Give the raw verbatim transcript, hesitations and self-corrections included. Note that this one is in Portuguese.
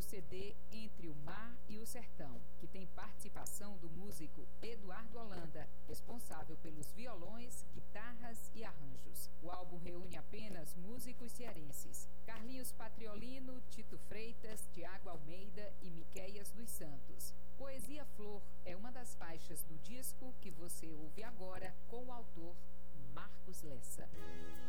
C D Entre o Mar e o Sertão, que tem participação do músico Eduardo Holanda, responsável pelos violões, guitarras e arranjos. O álbum reúne apenas músicos cearenses: Carlinhos Patriolino, Tito Freitas, Tiago Almeida e Miquéias dos Santos. Poesia Flor é uma das faixas do disco que você ouve agora com o autor Marcos Lessa.